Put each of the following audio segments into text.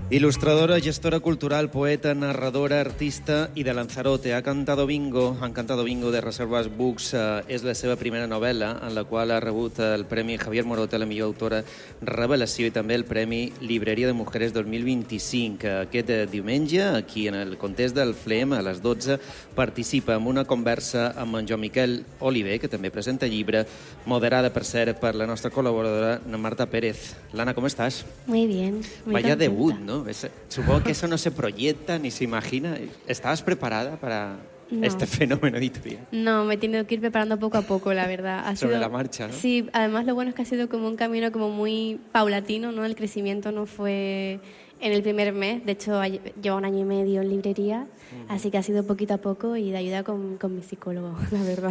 Ilustradora, gestora cultural, poeta, narradora, artista i de Lanzarote. Han cantado bingo de Reservas Books. És la seva primera novel·la, en la qual ha rebut el Premi Javier Morota, la millor autora revelació, i també el Premi Libreria de Mujeres 2025. Aquest diumenge, aquí en el context del FLEM, a les 12, participa en una conversa amb en Joan Miquel Oliver, que també presenta llibre, moderada, per cert, per la nostra col·laboradora, Marta Pérez. Lana, ¿cómo estás? Muy bien. Muy Vaya contenta. debut, ¿no? Supongo que eso no se proyecta ni se imagina. ¿Estabas preparada para este fenómeno editorial? No, me he tenido que ir preparando poco a poco, la verdad. Sobre la marcha, ¿no? Sí, además lo bueno es que ha sido como un camino como muy paulatino, ¿no? El crecimiento no fue en el primer mes. De hecho, llevo 1 año y medio en librería, así que ha sido poquito a poco y de ayuda con mi psicólogo, la verdad.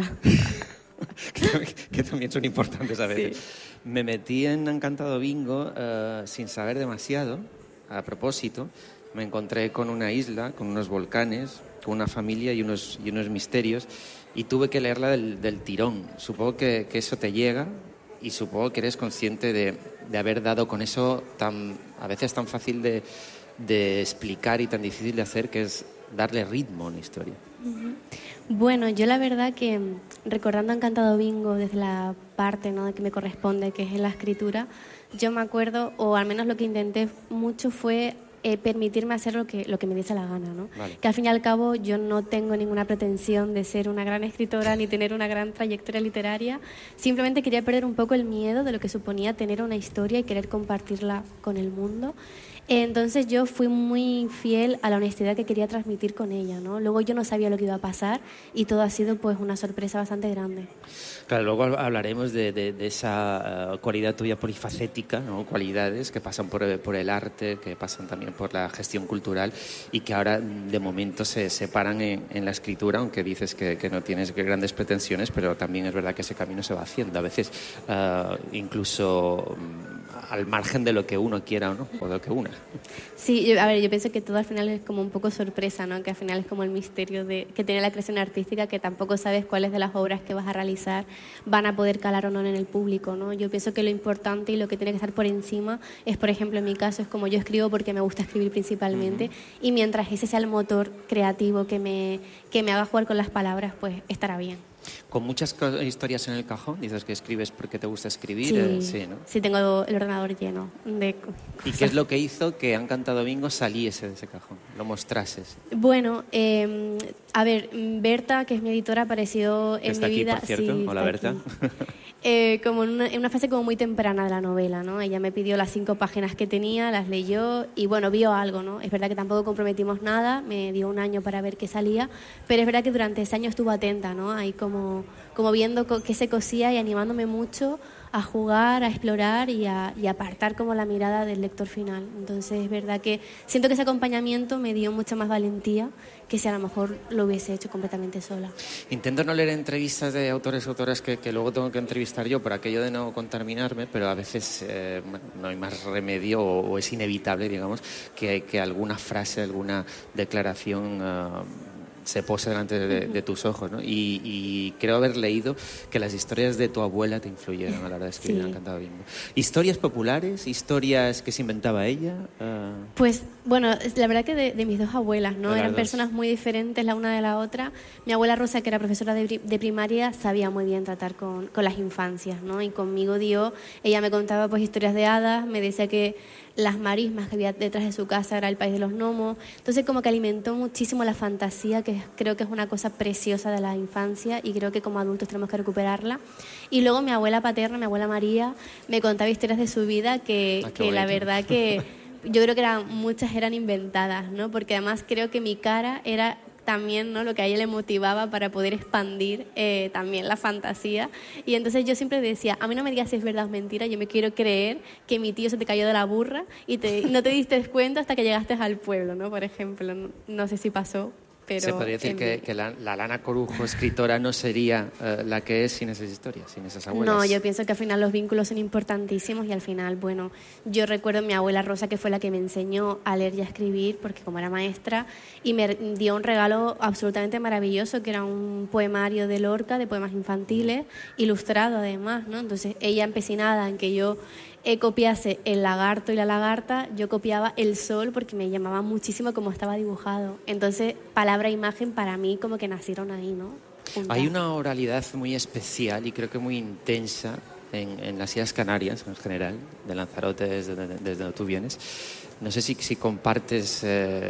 que también son importantes a veces. Sí. Me metí en Encantado Bingo sin saber demasiado. A propósito, me encontré con una isla, con unos volcanes, con una familia y unos misterios, y tuve que leerla del tirón. Supongo que eso te llega, y supongo que eres consciente de haber dado con eso a veces tan fácil de explicar y tan difícil de hacer, que es darle ritmo a una historia. Bueno, yo la verdad que recordando Encantado Bingo desde la parte, ¿no?, de que me corresponde, que es en la escritura, yo me acuerdo, o al menos lo que intenté mucho fue permitirme hacer lo que me diese la gana, ¿no? Vale. Que al fin y al cabo yo no tengo ninguna pretensión de ser una gran escritora ni tener una gran trayectoria literaria. Simplemente quería perder un poco el miedo de lo que suponía tener una historia y querer compartirla con el mundo. Entonces yo fui muy fiel a la honestidad que quería transmitir con ella, ¿no? Luego yo no sabía lo que iba a pasar y todo ha sido pues una sorpresa bastante grande. Claro, luego hablaremos de esa cualidad tuya polifacética, ¿no? Cualidades que pasan por el arte, que pasan también por la gestión cultural y que ahora de momento se separan en la escritura, aunque dices que no tienes grandes pretensiones, pero también es verdad que ese camino se va haciendo, a veces incluso al margen de lo que uno quiera o no, o de lo que una. Sí, yo pienso que todo al final es como un poco sorpresa, ¿no? Que al final es como el misterio que tiene la creación artística, que tampoco sabes cuáles de las obras que vas a realizar van a poder calar o no en el público, ¿no? Yo pienso que lo importante y lo que tiene que estar por encima es, por ejemplo, en mi caso, es como yo escribo porque me gusta escribir principalmente, y mientras ese sea el motor creativo que me haga jugar con las palabras, pues estará bien. Con muchas historias en el cajón, dices que escribes porque te gusta escribir. Sí, ¿no? Sí, tengo el ordenador lleno de cosas. ¿Y qué es lo que hizo que Encantado Bingo saliese de ese cajón, lo mostrases? Bueno, a ver, Berta, que es mi editora, apareció en está mi aquí, vida. por cierto. Sí, Hola, Berta. Como en una fase como muy temprana de la novela, ¿no? Ella me pidió las 5 páginas que tenía, las leyó y bueno, vio algo, ¿no? Es verdad que tampoco comprometimos nada, me dio 1 año para ver qué salía, pero es verdad que durante ese año estuvo atenta, ¿no? Ahí como viendo qué se cosía y animándome mucho a jugar, a explorar y a apartar como la mirada del lector final. Entonces es verdad que siento que ese acompañamiento me dio mucha más valentía que si a lo mejor lo hubiese hecho completamente sola. Intento no leer entrevistas de autores o autoras que luego tengo que entrevistar yo por aquello de no contaminarme, pero a veces no hay más remedio o es inevitable, digamos, que alguna frase, alguna declaración se pose delante de tus ojos, ¿no? Y creo haber leído que las historias de tu abuela te influyeron a la hora de escribir. Sí. Encantado Bingo. ¿Historias populares? ¿Historias que se inventaba ella? Pues bueno, la verdad que de mis 2 abuelas, ¿no? De las Eran dos. personas muy diferentes la una de la otra. Mi abuela Rosa, que era profesora de primaria, sabía muy bien tratar con las infancias, ¿no? Y conmigo ella me contaba pues historias de hadas, me decía que las marismas que había detrás de su casa era el país de los gnomos. Entonces como que alimentó muchísimo la fantasía, que creo que es una cosa preciosa de la infancia y creo que como adultos tenemos que recuperarla. Y luego mi abuela paterna, mi abuela María, me contaba historias de su vida que la verdad que yo creo que muchas eran inventadas, ¿no? Porque además creo que mi cara era también, ¿no?, lo que a ella le motivaba para poder expandir también la fantasía. Y entonces yo siempre decía, a mí no me digas si es verdad o mentira, yo me quiero creer que mi tío se te cayó de la burra y no te diste cuenta hasta que llegaste al pueblo, ¿no? Por ejemplo, no sé si pasó. Pero se podría decir que la Lana Corujo, escritora, no sería la que es sin esas historias, sin esas abuelas. No, yo pienso que al final los vínculos son importantísimos y al final, bueno, yo recuerdo a mi abuela Rosa, que fue la que me enseñó a leer y a escribir, porque como era maestra, y me dio un regalo absolutamente maravilloso, que era un poemario de Lorca, de poemas infantiles, ilustrado además, ¿no? Entonces ella empecinada en que yo copiase el lagarto y la lagarta, yo copiaba el sol porque me llamaba muchísimo cómo estaba dibujado. Entonces, palabra e imagen para mí como que nacieron ahí, ¿no? Juntas. Hay una oralidad muy especial y creo que muy intensa en las Islas Canarias en general, de Lanzarote, desde donde tú vienes. No sé si compartes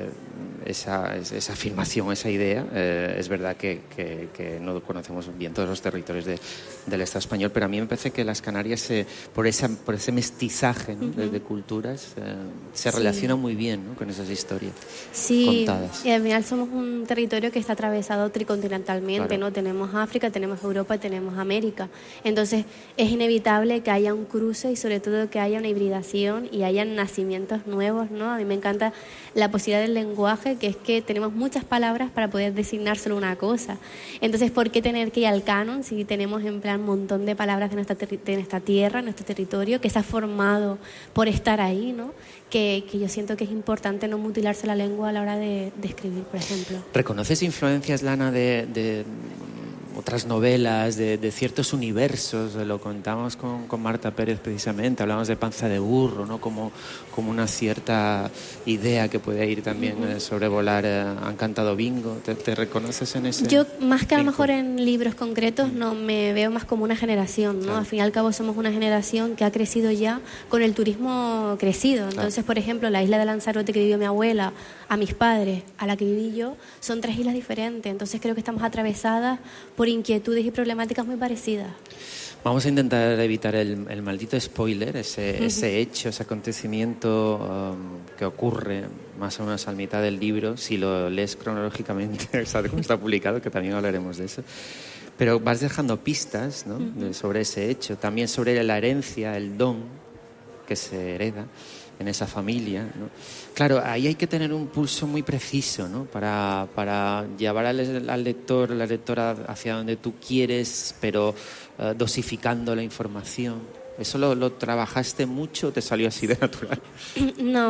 esa afirmación, esa idea. Es verdad que no conocemos bien todos los territorios del Estado español, pero a mí me parece que las Canarias, por ese mestizaje, ¿no? de culturas, se relacionan muy bien, ¿no? con esas historias contadas. Y al final somos un territorio que está atravesado tricontinentalmente, Claro. ¿no? Tenemos África, tenemos Europa, tenemos América. Entonces es inevitable que haya un cruce y sobre todo que haya una hibridación y haya nacimientos nuevos, ¿no? A mí me encanta la posibilidad del lenguaje, que es que tenemos muchas palabras para poder designar solo una cosa. Entonces, ¿por qué tener que ir al canon si tenemos en plan un montón de palabras de nuestra tierra, nuestro territorio, que se ha formado por estar ahí, ¿no? Que yo siento que es importante no mutilarse la lengua a la hora de escribir, por ejemplo. ¿Reconoces influencias, Lana, de otras novelas, de ciertos universos? Lo contamos con Marta Pérez precisamente, hablamos de Panza de Burro, ¿no? como una cierta idea que puede ir también sobrevolar Han cantado bingo. ¿Te reconoces en ese? Yo, más que a lo mejor en libros concretos, no me veo más como una generación, ¿no? Claro. Al fin y al cabo somos una generación que ha crecido ya con el turismo crecido. Entonces, por ejemplo, la isla de Lanzarote que vivió mi abuela, a mis padres, a la que viví yo, son 3 islas diferentes. Entonces creo que estamos atravesadas por inquietudes y problemáticas muy parecidas. Vamos a intentar evitar el maldito spoiler, ese hecho, ese acontecimiento que ocurre más o menos a mitad del libro, si lo lees cronológicamente, ¿sabes cómo está publicado? Que también hablaremos de eso. Pero vas dejando pistas, ¿no? Sobre ese hecho, también sobre la herencia, el don que se hereda en esa familia, ¿no? Claro, ahí hay que tener un pulso muy preciso, ¿no? Para llevar al lector, la lectora hacia donde tú quieres, pero dosificando la información. ¿Eso lo trabajaste mucho o te salió así de natural? No,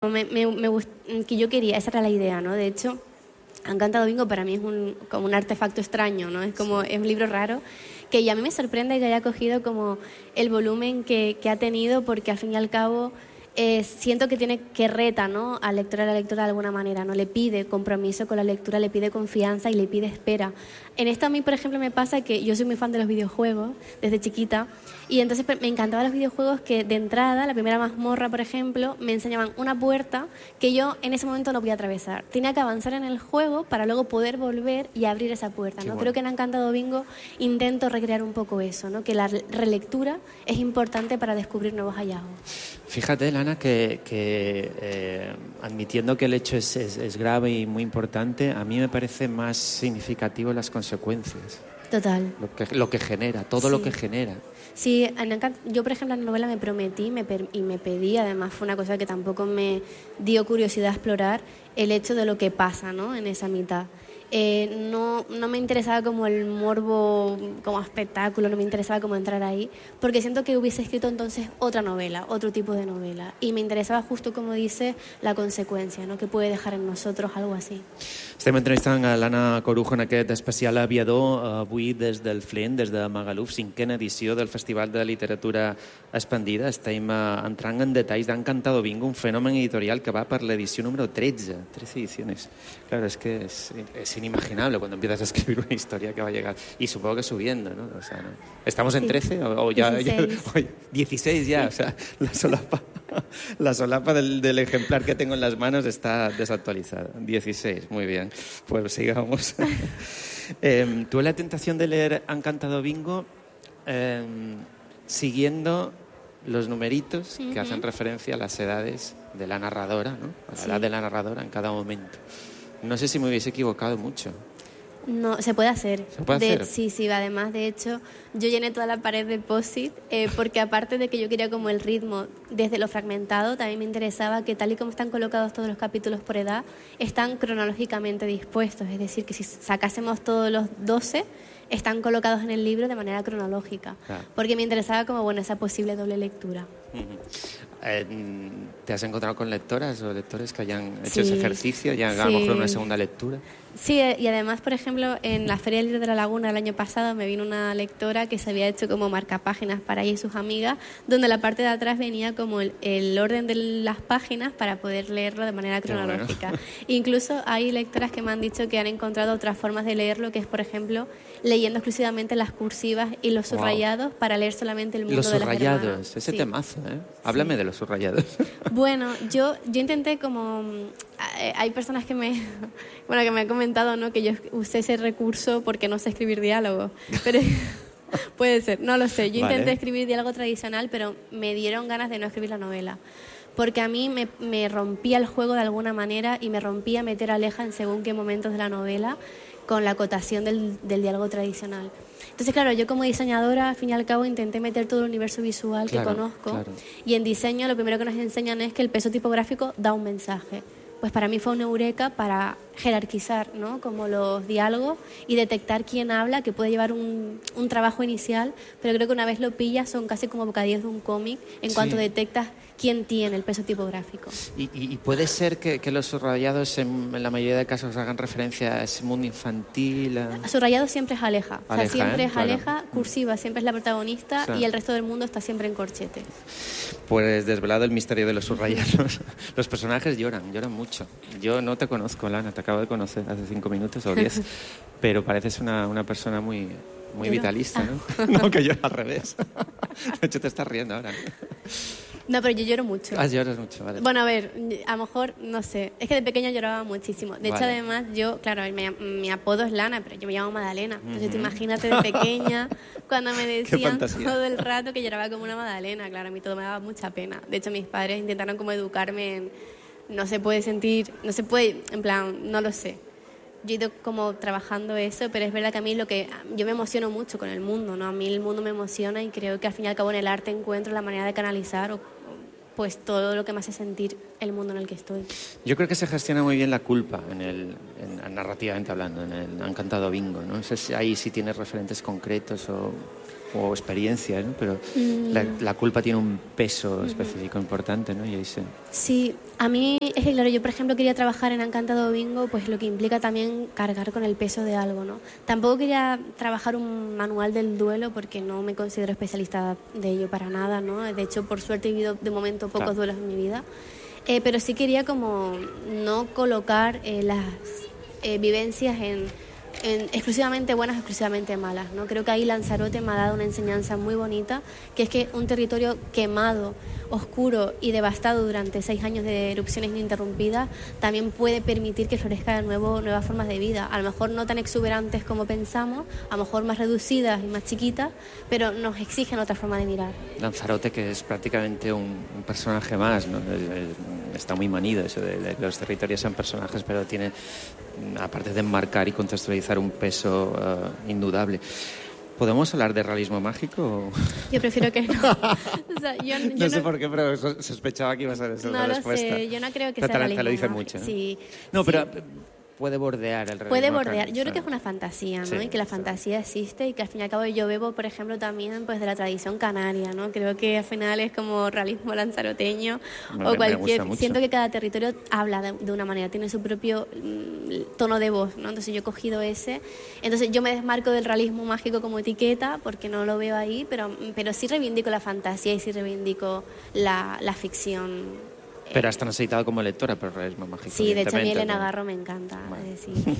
que yo quería, esa era la idea, ¿no? De hecho, Han cantado bingo para mí es como un artefacto extraño, ¿no? Es un libro raro que ya a mí me sorprende que haya cogido como el volumen que ha tenido, porque al fin y al cabo siento que reta, ¿no? Al lector y a la lectora de alguna manera, ¿no? Le pide compromiso con la lectura, le pide confianza y le pide espera. En esto a mí, por ejemplo, me pasa que yo soy muy fan de los videojuegos desde chiquita, y entonces me encantaban los videojuegos que de entrada, la primera mazmorra, por ejemplo, me enseñaban una puerta que yo en ese momento no podía atravesar. Tenía que avanzar en el juego para luego poder volver y abrir esa puerta, ¿no? Bueno. Creo que en Han cantado bingo intento recrear un poco eso, ¿no? Que la relectura es importante para descubrir nuevos hallazgos. Fíjate, Lana, que admitiendo que el hecho es grave y muy importante, a mí me parece más significativo las consecuencias. Total. Lo que genera, todo lo que genera. Sí, yo por ejemplo en la novela me prometí y me pedí, además fue una cosa que tampoco me dio curiosidad explorar, el hecho de lo que pasa, ¿no? En esa mitad. No me interesaba como el morbo, como espectáculo, no me interesaba como entrar ahí, porque siento que hubiese escrito entonces otra novela, otro tipo de novela, y me interesaba justo, como dice, la consecuencia, ¿no? Que puede dejar en nosotros algo así. Estem entrevistant a l'Anna Corujo en aquest especial aviador, avui des del FLEN, des de Magaluf, 5a edició del Festival de Literatura Expandida. Estem entrant en detalls d'Han cantado bingo, un fenomen editorial que va per l'edició número 13 ediciones. Claro, es que es inimaginable cuando empiezas a escribir una historia que va a llegar, y supongo que subiendo, ¿no? O sea, ¿no? ¿Estamos en 13 o ya 16 ya? O sea, la solapa del ejemplar que tengo en las manos está desactualizada. 16, muy bien. Pues sigamos. Tuve la tentación de leer Han cantado bingo siguiendo los numeritos que hacen referencia a las edades de la narradora, ¿no? A la edad de la narradora en cada momento. No sé si me hubiese equivocado mucho. No, se puede hacer. ¿Se puede hacer? Sí, además, de hecho, yo llené toda la pared de post-it porque aparte de que yo quería como el ritmo desde lo fragmentado, también me interesaba que tal y como están colocados todos los capítulos por edad, están cronológicamente dispuestos. Es decir, que si sacásemos todos los 12, están colocados en el libro de manera cronológica. Claro. Porque me interesaba como, esa posible doble lectura. ¿Te has encontrado con lectoras o lectores que hayan hecho ese Sí, ejercicio, ya a lo mejor sí. una segunda lectura? Sí, y además, por ejemplo, en la Feria del Libro de la Laguna el año pasado me vino una lectora que se había hecho como marcapáginas para ella y sus amigas, donde la parte de atrás venía como el orden de las páginas para poder leerlo de manera cronológica. Bueno. Incluso hay lectoras que me han dicho que han encontrado otras formas de leerlo, que es, por ejemplo, leyendo exclusivamente las cursivas y los subrayados para leer solamente el mundo Los de las hermanas. subrayados, ese Sí. temazo, ¿eh? Háblame de los subrayados. Bueno, yo intenté como... hay personas que me han comentado, ¿no?, que yo usé ese recurso porque no sé escribir diálogo. Pero puede ser, no lo sé. Yo intenté escribir diálogo tradicional, pero me dieron ganas de no escribir la novela. Porque a mí me rompía el juego de alguna manera y me rompía meter a Aleja en según qué momentos de la novela con la acotación del diálogo tradicional. Entonces, claro, yo como diseñadora, al fin y al cabo, intenté meter todo el universo visual que conozco. Claro. Y en diseño lo primero que nos enseñan es que el peso tipográfico da un mensaje. Pues para mí fue una eureka para jerarquizar, ¿no?, como los diálogos y detectar quién habla, que puede llevar un trabajo inicial, pero creo que una vez lo pillas son casi como bocadillos de un cómic en cuanto detectas quién tiene el peso tipográfico. Y puede ser que los subrayados en la mayoría de casos hagan referencia a ese mundo infantil. Subrayado siempre es Aleja. O sea, siempre es Claro. Aleja, cursiva siempre es la protagonista y el resto del mundo está siempre en corchete. Pues desvelado el misterio de los subrayados. Los personajes lloran mucho. Yo no te conozco, Lana, te acabo de conocer hace 5 minutos o 10, pero pareces una persona muy vitalista, ¿no? No, que yo al revés. De hecho, te estás riendo ahora. No, pero yo lloro mucho. Lloras mucho, vale. Bueno, a ver, a lo mejor, no sé. Es que de pequeña lloraba muchísimo. De hecho, además, yo, claro, mi apodo es Lana, pero yo me llamo Madalena. Entonces, tú imagínate de pequeña, cuando me decían todo el rato que lloraba como una Madalena. Claro, a mí todo me daba mucha pena. De hecho, mis padres intentaron como educarme en... No se puede sentir... No se puede... En plan, no lo sé. Yo he ido como trabajando eso, pero es verdad que a mí yo me emociono mucho con el mundo, ¿no? A mí el mundo me emociona y creo que al fin y al cabo en el arte encuentro la manera de canalizar pues todo lo que me hace sentir el mundo en el que estoy. Yo creo que se gestiona muy bien la culpa narrativamente hablando, en el Han cantado bingo, ¿no? No sé si ahí sí tienes referentes concretos o experiencias, ¿no? Pero la culpa tiene un peso específico importante, ¿no? Y ahí Sí, a mí es que, claro, yo por ejemplo quería trabajar en Han cantado bingo, pues lo que implica también cargar con el peso de algo, ¿no? Tampoco quería trabajar un manual del duelo porque no me considero especialista de ello para nada, ¿no? De hecho, por suerte he vivido de momento pocos duelos en mi vida, pero sí quería como no colocar las vivencias en exclusivamente buenas, exclusivamente malas, ¿no? Creo que ahí Lanzarote me ha dado una enseñanza muy bonita, que es que un territorio quemado, oscuro y devastado durante 6 años de erupciones ininterrumpidas también puede permitir que florezca de nuevo nuevas formas de vida, a lo mejor no tan exuberantes como pensamos, a lo mejor más reducidas y más chiquitas, pero nos exigen otra forma de mirar. Lanzarote, que es prácticamente un personaje más, ¿no? Está muy manido eso de que los territorios sean personajes, pero tiene, aparte de enmarcar y contextualizar, un peso indudable. ¿Podemos hablar de realismo mágico? Yo prefiero que no. O sea, yo no sé por qué, pero sospechaba que iba a ser esa la respuesta. No lo sé, yo no creo que sea realismo. Te lo dicen mucho, ¿no? Sí. No, pero puede bordear el realismo. Puede bordear. Yo creo que es una fantasía, ¿no? Sí, y que la fantasía existe y que al fin y al cabo yo bebo, por ejemplo, también pues de la tradición canaria, ¿no? Creo que al final es como realismo lanzaroteño o cualquier... Siento que cada territorio habla de una manera, tiene su propio tono de voz, ¿no? Entonces yo he cogido ese. Entonces yo me desmarco del realismo mágico como etiqueta porque no lo veo ahí, pero sí reivindico la fantasía y sí reivindico la ficción. Pero hasta necesitado como lectora, pero realismo mágico. Sí, de hecho a mí Elena Garro me encanta. Es decir.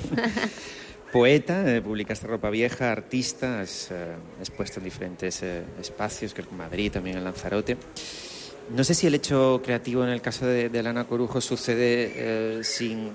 Poeta, publicaste Ropa Vieja, artista, has expuesto en diferentes espacios, creo que en Madrid, también en Lanzarote. No sé si el hecho creativo en el caso de Lana Corujo sucede sin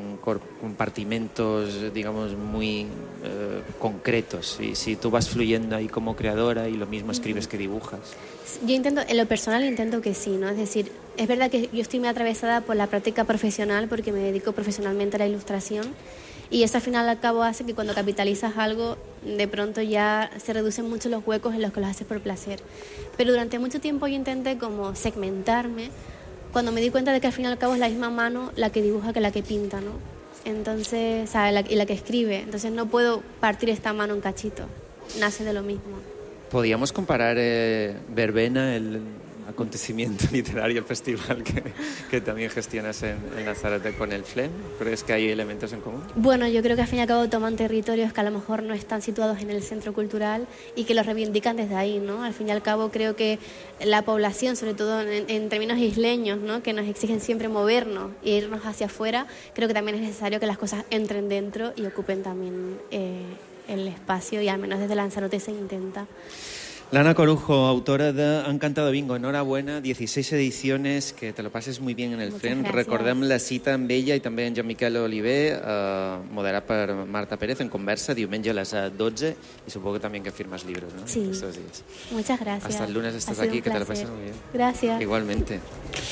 compartimentos, digamos, muy concretos. Si tú vas fluyendo ahí como creadora y lo mismo escribes que dibujas. Yo intento, en lo personal intento que sí, ¿no? Es decir, es verdad que yo estoy muy atravesada por la práctica profesional porque me dedico profesionalmente a la ilustración y eso al final al cabo hace que cuando capitalizas algo de pronto ya se reducen mucho los huecos en los que los haces por placer. Pero durante mucho tiempo yo intenté como segmentarme cuando me di cuenta de que al fin y al cabo es la misma mano la que dibuja que la que pinta, ¿no? Entonces, y la que escribe. Entonces no puedo partir esta mano en cachitos. Nace de lo mismo. ¿Podríamos comparar Verbena, acontecimiento literario, el festival que también gestionas en Lanzarote con el FLEM. ¿Crees que hay elementos en común? Bueno, yo creo que al fin y al cabo toman territorios que a lo mejor no están situados en el centro cultural y que los reivindican desde ahí, ¿no? Al fin y al cabo creo que la población, sobre todo en términos isleños, ¿no? Que nos exigen siempre movernos e irnos hacia afuera, creo que también es necesario que las cosas entren dentro y ocupen también el espacio, y al menos desde Lanzarote se intenta. Lana Corujo, autora de Encantado Bingo. Enhorabuena, 16 ediciones, que te lo pases muy bien en el FLEM. Recordem la cita amb ella i també en Jean-Miquel Oliver, moderat per Marta Pérez, en conversa, diumenge a les 12, y supongo que también que firmas libros, ¿no? Sí. Estos días. Muchas gracias. Hasta el lunes estás aquí, que te lo pases muy bien. Gracias. Igualmente.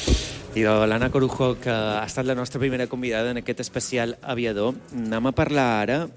I de l'Anna Corujo, que ha estat la nostra primera convidada en aquest especial aviador, anem a parlar ara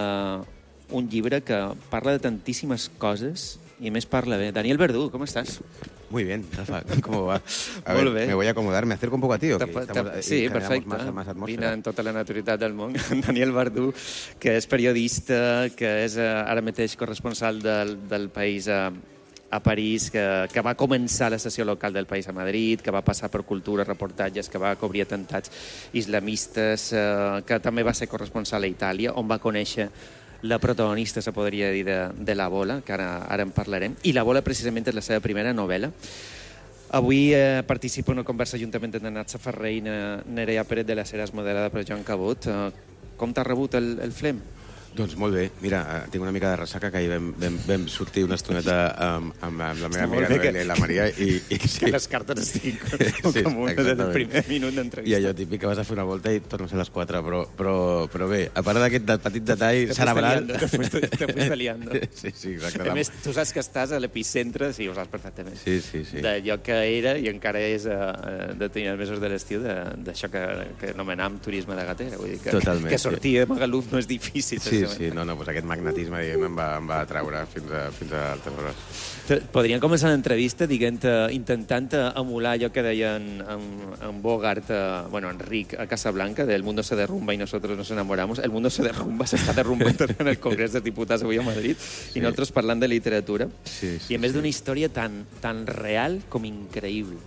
d'un llibre que parla de tantíssimes coses y me parla bé. Daniel Verdú, ¿cómo estás? Muy bien, Rafa, ¿cómo va? A Molt ver, bé. me voy a acomodar, me acerco un poco a ti, ¿o qué? Sí, perfecte. Más atmósfera. Vine en tota la naturalitat del món. Daniel Verdú, que és periodista, que és ara mateix corresponsal del País a París, que va començar la sessió local del País a Madrid, que va passar per cultura, reportatges, que va cobrir atemptats islamistes, que també va ser corresponsal a Itàlia, on va conèixer la protagonista, se podria dir, de La Bola, que ara en parlarem. I La Bola, precisament, és la seva primera novel·la. Avui participa en una conversa juntament amb Natza Ferrer i Nerea Pérez de les Heres, moderada per Joan Cabot. Com t'ha rebut el FLEM? Doncs molt bé. Mira, tinc una mica de ressaca, que ahir vam sortir una estoneta amb la meva amiga Noelia i la Maria i sí. Que les cartes estic com una des del primer minut d'entrevista. I allò típic que vas a fer una volta i tornes a les 4, però bé, a part d'aquest petit detall cerebral... Te fuiste liando. Sí, exacte. A més, tu saps que estàs a l'epicentre, sí, ho saps perfectament, sí. d'allò que era i encara és de determinats mesos de l'estiu, d'això que anomenam turisme de gatera. Vull dir que sortir de Magaluf no és difícil. Sí, no, doncs aquest magnetisme, diguem, em va atraure fins a altres hores. Podríem començar l'entrevista intentant emular allò que deien en Bogart, Enric, a Casablanca, del mundo se derrumba y nosotros nos enamoramos. El mundo se derrumba, s'està derrumbant en el Congrés dels Diputats avui a Madrid, i nosaltres parlant de literatura. I a més d'una història tan real com increïble.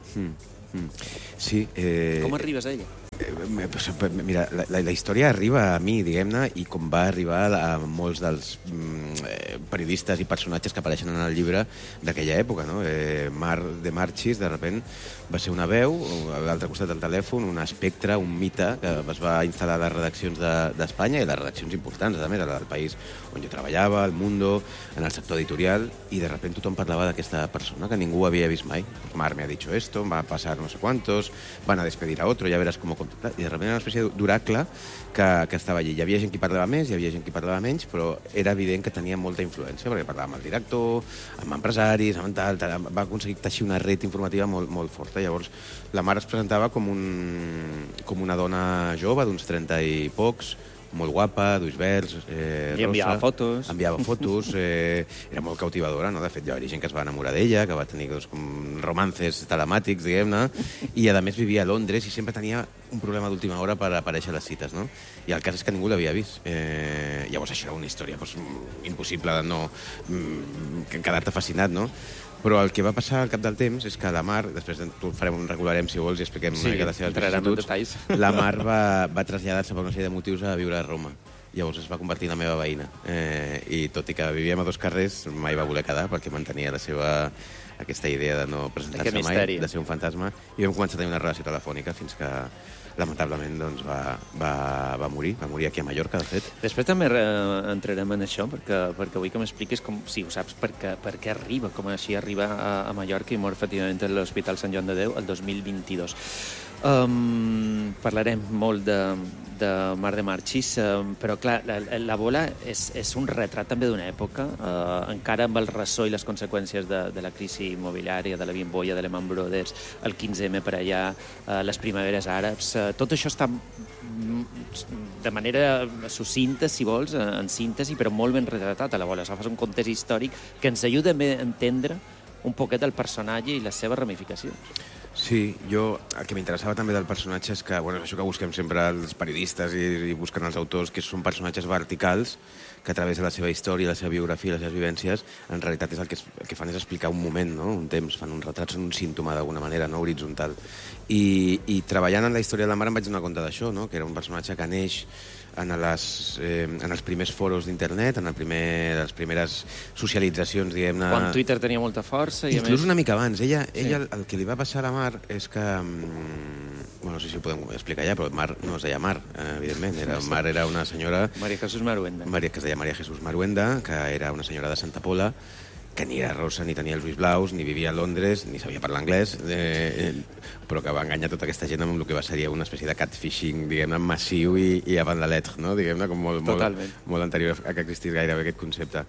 Sí. Com arribes a ella? Mira, la història arriba a mi, diguem-ne, i com va arribar a molts dels periodistes i personatges que apareixen en el llibre d'aquella època, no? Mar de Marchis, de repent, va ser una veu, a l'altre costat del telèfon, un espectre, un mite, que es va instal·lar a les redaccions d'Espanya i les redaccions importants, a més, del país on jo treballava, al Mundo, en el sector editorial, i de repent tothom parlava d'aquesta persona que ningú havia vist mai. Mar me ha dicho esto, va a pasar no sé cuántos, van a despedir a otro, ya verás cómo... I de repente era una espècie d'oracle que estava allí. Hi havia gent que parlava més, hi havia gent que parlava menys, però era evident que tenia molta influència, perquè parlava amb el director, amb empresaris, amb tal, va aconseguir teixir una red informativa molt, molt forta. Llavors, la mare es presentava com una dona jove, d'uns 30 i pocs, molt guapa, d'ulls verds, rosa. I enviava fotos. Enviava fotos, era molt cautivadora, no? De fet, hi va haver gent que es va enamorar d'ella, que va tenir romances telemàtics, diguem-ne, i a més vivia a Londres i sempre tenia un problema d'última hora per aparèixer a les cites, no? I el cas és que ningú l'havia vist. Llavors això era una història impossible de no quedar-te fascinat, no? Però el que va passar al cap del temps és que la Mar, després regularem, si vols, i expliquem una mica les seves vicissituds, la Mar va traslladar-se per una sèrie de motius a viure a Roma. Llavors es va convertir en la meva veïna. I tot i que vivíem a 2 carrers, mai va voler quedar perquè mantenia aquesta idea de no presentar-se mai, de ser un fantasma, i vam començar a tenir una relació telefònica fins que lamentablement doncs, va morir aquí a Mallorca, de fet. Després també entrarem en això, perquè vull que m'expliquis com, si ho saps, per què arriba, com així arriba a Mallorca i mor efectivament a l'Hospital Sant Joan de Déu el 2022. Parlarem molt de Mar de Marchis, però clar, la Bola és un retrat també d'una època, encara amb el ressò i les conseqüències de la crisi immobiliària, de la Bimbolla, de Lehman Brothers, el 15M per allà, les primaveres àrabs, tot això està de manera sucinta, si vols, en síntesi, però molt ben retratat a la Bola. Fas un context històric que ens ajuda a entendre un poquet el personatge i les seves ramificacions. Sí, el que m'interessava també del personatge és que, bueno, és això que busquem sempre els periodistes i busquen els autors, que són personatges verticals que a través de la seva història, la seva biografia, les seves vivències, en realitat és el que fan és explicar un moment, no? Un temps, fan un retrat, són un símptoma d'alguna manera, no? Horitzontal. I treballant en la història de la Mar em vaig donar compte d'això, no? Que era un personatge que neix en els primers foros d'internet, en les primeres socialitzacions, diguem-ne... Quan Twitter tenia molta força... Inclús una mica abans. Ella el que li va passar a la Mar és que... Bueno, no sé si ho podem explicar ja, però Mar no es deia Mar, evidentment. Mar era una senyora... María Jesús Maruenda. Que es deia María Jesús Maruenda, que era una senyora de Santa Pola, que ni era rossa, ni tenia els ulls blaus, ni vivia a Londres, ni sabia parlar anglès, però que va enganyar tota aquesta gent amb el que seria una espècie de catfishing, diguem-ne, massiu i avant la lettre, no? Diguem-ne, com molt anterior a que existís gairebé aquest concepte.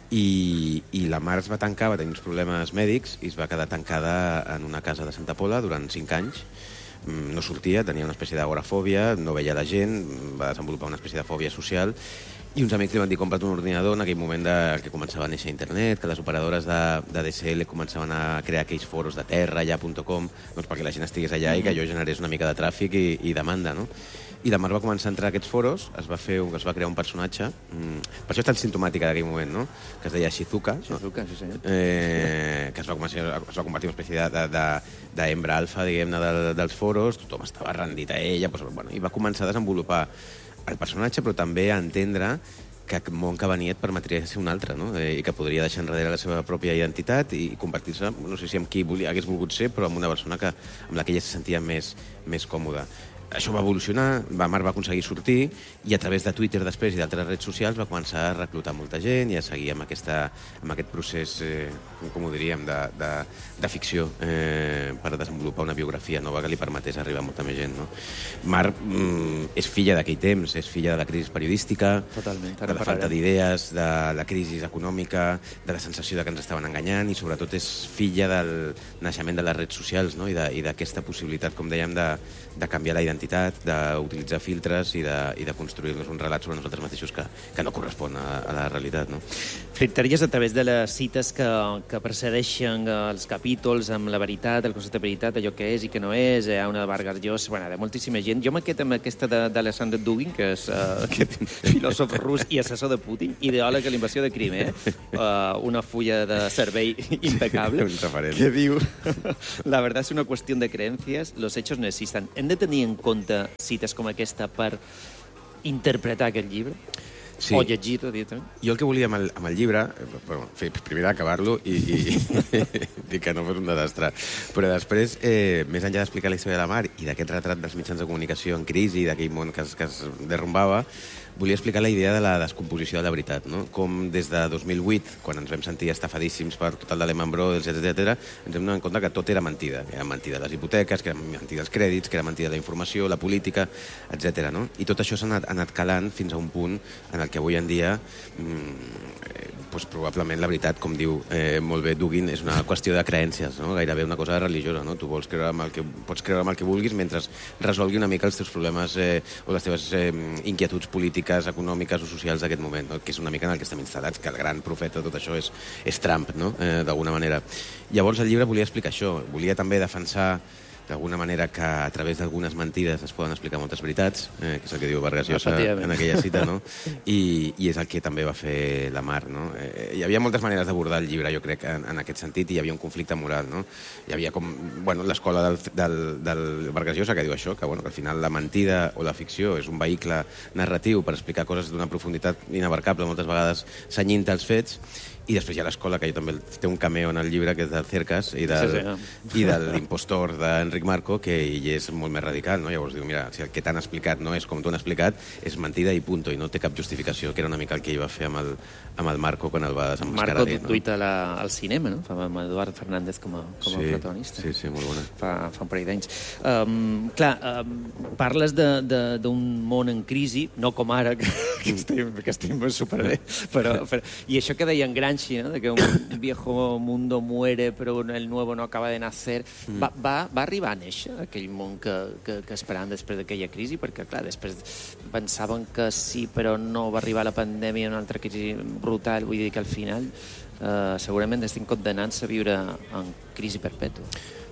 I la Mar es va tancar, va tenir uns problemes mèdics i es va quedar tancada en una casa de Santa Pola durant 5 anys. No sortia, tenia una espècie d'agorafòbia, no veia la gent, va desenvolupar una espècie de fòbia social. I uns amics li van dir, compra't un ordinador en aquell moment que començava a néixer internet, que les operadores de DSL començaven a crear aquells foros de terra.com, doncs perquè la gent estigués allà i que allò generés una mica de tràfic i demanda, no? I la Mar va començar a entrar a aquests foros, es va crear un personatge, per això és tan simptomàtica d'aquell moment, no? Que es deia Shizuka, Shizuka, sí senyor. Que es va convertir en una espècie d'hembra alfa, diguem-ne, dels foros, tothom estava rendit a ella, i va començar a desenvolupar el personatge, però també a entendre que el món que venia et permetria ser un altre, no? I que podria deixar enrere la seva pròpia identitat i convertir-se, no sé si amb qui hagués volgut ser, però amb una persona amb la que ella se sentia més còmoda. Això va evolucionar, la Mar va aconseguir sortir i a través de Twitter després i d'altres redes socials va començar a reclutar molta gent i a seguir amb aquest procés, com ho diríem, de ficció per desenvolupar una biografia nova que li permetés arribar a molta més gent, no? Mar és filla d'aquell temps, és filla de la crisi periodística, totalment, de la falta d'idees, de la crisi econòmica, de la sensació de que ens estaven enganyant i sobretot és filla del naixement de les redes socials, no? I d'aquesta possibilitat, com dèiem, de canviar la identitat, d'utilitzar filtres i de construir-nos un relat sobre nosaltres mateixos que no correspon a la realitat, no? Flirtaries a través de les cites que precedeixen els capítols amb la veritat, el concepte de veritat, allò que és i que no és, hi ha una de Vargas Llosa, de moltíssima gent. Jo m'he quedat amb aquesta d'Alexander Dugin, que és aquest filòsof rus i assessor de Putin, ideòleg a la invasió de Crimea, una fulla de cervell impecable, que diu: la verdad es una cuestión de creencias, los hechos no existen. Hem de tenir en compte cites com aquesta per interpretar aquest llibre? Sí. O llegir-lo directament? Jo el que volia amb el llibre, primer d'acabar-lo i dir que no fos un desastre, però després, més enllà d'explicar la història de la Mar i d'aquest retrat dels mitjans de comunicació en crisi, d'aquell món que es derrumbava, volia explicar la idea de la descomposició de la veritat, no? Com des de 2008, quan ens vam sentir estafadíssims per tot el de Lehman Brothers, etc., ens vam donar en compte que tot era mentida. Que eren mentida les hipoteques, que eren mentida els crèdits, que era mentida la informació, la política, etc. No? I tot això s'ha anat calant fins a un punt en el que avui en dia probablement la veritat, com diu molt bé Dugin, és una qüestió de creences, no? Gairebé una cosa religiosa, no? Tu pots creure amb el que vulguis mentre resolgui una mica els teus problemes o les teves inquietuds polítiques, econòmiques o socials d'aquest moment, no? Que és una mica en el que estem instal·lats, que el gran profeta de tot això és Trump, no? D'alguna manera. Llavors el llibre volia explicar això, volia també defensar d'alguna manera que a través d'algunes mentides es poden explicar moltes veritats, que és el que diu Vargas Llosa en aquella cita, no? I és el que també va fer la Mar, no? Hi havia moltes maneres d'abordar el llibre, jo crec, en aquest sentit, i hi havia un conflicte moral, no? Hi havia com, l'escola del Vargas Llosa que diu això, que al final la mentida o la ficció és un vehicle narratiu per explicar coses d'una profunditat inabarcable, moltes vegades cenyint als fets, i després hi ha l'escola, que jo també té un cameo en el llibre, que és del Cercas i de l'impostor d'Enric Marco, que ell és molt més radical, no? Llavors diu, mira, si el que t'han explicat no és com t'ho han explicat, és mentida i punto, i no té cap justificació, que era una mica el que ell va fer amb el Marco quan el va desemmascarar. Marco tuita al cinema, no? Amb Eduard Fernández com a protagonista. Sí, molt bona. Fa un parell d'anys. Clar, parles d'un món en crisi, no com ara, que estem superbé, però... I això que deien Gramsci, ¿no? De que un viejo mundo muere però el nuevo no acaba de nacer, va arribar a néixer aquell món que esperàvem després d'aquella crisi? Perquè, clar, després pensaven que sí, però no va arribar la pandèmia, una altra crisi brutal, vull dir que al final segurament estem condenats a viure en crisi perpètua.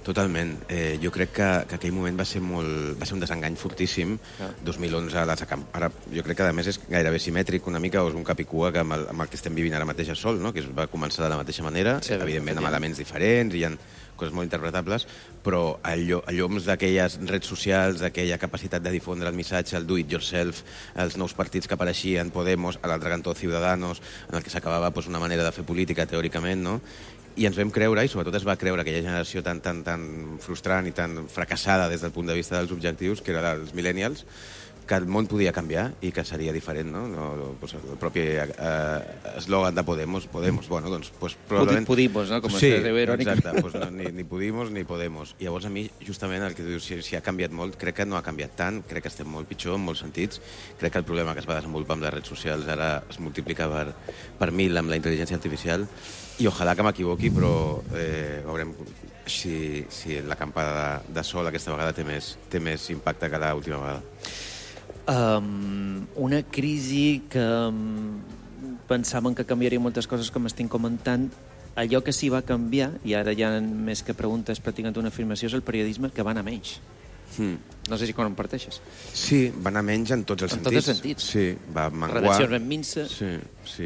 Totalment. Jo crec que aquell moment va ser un desengany fortíssim. 2011, ara jo crec que a més és gairebé simètric una mica, o és un cap i cua que amb el que estem vivint ara mateix a Sol, no? Que va començar de la mateixa manera, evidentment amb elements diferents, hi ha coses molt interpretables, però a lloms d'aquelles redes socials, d'aquella capacitat de difondre el missatge, el do-it-yourself, els nous partits que apareixien, Podemos, a l'altre cantó Ciudadanos, en el que s'acabava una manera de fer política, teòricament, no? I ens vam creure, i sobretot es va creure aquella generació tan frustrant i tan fracassada des del punt de vista dels objectius, que era dels millennials, que el món podia canviar i que seria diferent, no? El propi eslògan de Podemos, bueno, doncs probablement... Podimos, no? Com sí, irònic. Exacte, ni Podimos ni Podemos. I llavors a mi, justament, el que dius, si ha canviat molt, crec que no ha canviat tant, crec que estem molt pitjor en molts sentits, crec que el problema que es va desenvolupar amb les redes socials ara es multiplica per 1000 amb la intel·ligència artificial, i ojalà que m'equivoqui, però veurem si la campada de Sol aquesta vegada té més impacte que l'última vegada. Una crisi que pensàvem que canviaria moltes coses, com estic comentant. Allò que sí va canviar, i ara ja més que preguntes practicant una afirmació, és el periodisme, que va anar menys. No sé si comparteixes. Sí, va anar menys en tots els sentits. En tots els sentits. Sí, va menguar. Redaccions ben minces. Sí.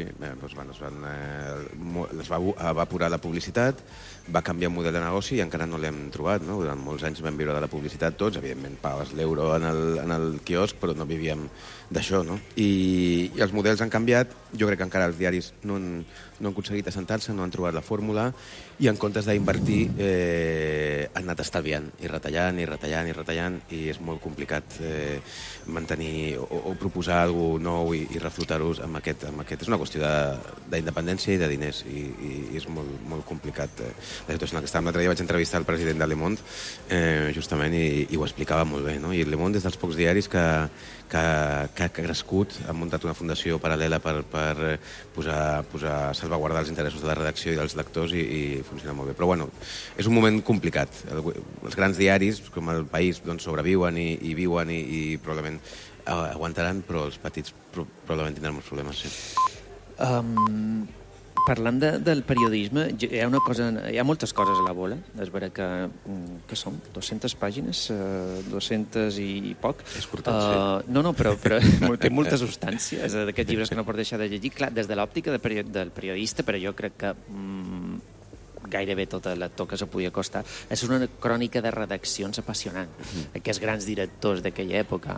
Es va evaporar la publicitat, va canviar el model de negoci i encara no l'hem trobat, no? Durant molts anys vam viure de la publicitat tots, evidentment pagaves l'euro en el quiosc, però no vivíem d'això, no? I els models han canviat, jo crec que encara els diaris no han aconseguit assentar-se, no han trobat la fórmula, i en comptes d'invertir han anat estalviant, i retallant, i és molt complicat mantenir o proposar alguna cosa nou i reflotar-ho amb aquest. És una qüestió d'independència i de diners, i és molt complicat la situació en la que estàvem. L'altre dia vaig entrevistar el president de Le Monde, justament, i ho explicava molt bé, no? I Le Monde és dels pocs diaris que ha crescut, ha muntat una fundació paral·lela per salvaguardar els interessos de la redacció i dels lectors, i funciona molt bé. Però bueno, és un moment complicat. Els grans diaris, com El País, doncs sobreviuen i viuen i probablement aguantaran, però els petits probablement tindran molts problemes, sí. Parlant del periodisme, hi ha moltes coses a la bola. És vera que són 200 pàgines, 200 i poc. És curtet, sí. No, però té molta substància. És d'aquests llibres que no pots deixar de llegir. Clar, des de l'òptica del periodista, però jo crec que gairebé tot el lector que se podia costar. És una crònica de redaccions apassionant. Aquests grans directors d'aquella època,